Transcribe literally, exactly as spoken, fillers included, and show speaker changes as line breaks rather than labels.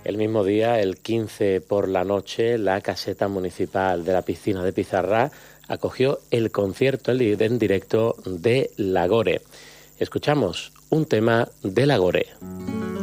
El mismo día, el quince por la noche, la caseta municipal de la piscina de Pizarra acogió el concierto en directo de Lagore. Escuchamos un tema de Lagore.